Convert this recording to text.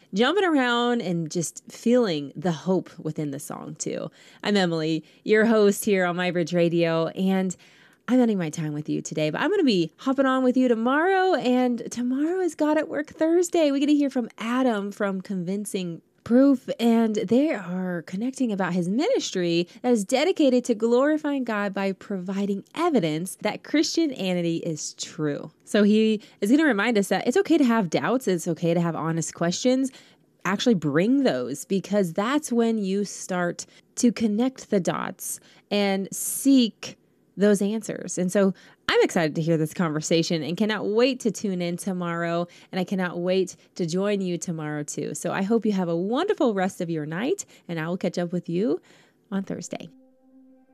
jumping around and just feeling the hope within the song too. I'm Emily, your host here on MyBridge Radio, and I'm ending my time with you today, but I'm going to be hopping on with you tomorrow, and tomorrow is God at Work Thursday. We get to hear from Adam from Convincing Proof, and they are connecting about his ministry that is dedicated to glorifying God by providing evidence that Christianity is true. So he is going to remind us that it's okay to have doubts, it's okay to have honest questions. Actually bring those, because that's when you start to connect the dots and seek those answers. And so I'm excited to hear this conversation and cannot wait to tune in tomorrow. And I cannot wait to join you tomorrow too. So I hope you have a wonderful rest of your night, and I will catch up with you on Thursday.